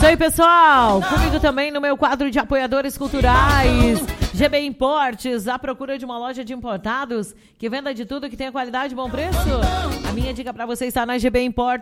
aí, pessoal. Comigo também no meu quadro de apoiadores culturais. GB Importes, à procura de uma loja de importados que venda de tudo, que tenha qualidade e bom preço. A minha dica pra você está na GB Importes.